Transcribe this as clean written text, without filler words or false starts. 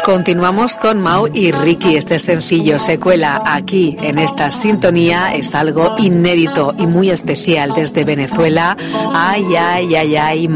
Continuamos con Mau y Ricky. Este sencillo se cuela aquí en esta sintonía. Es algo inédito y muy especial desde Venezuela. Ay, ay, ay, ay.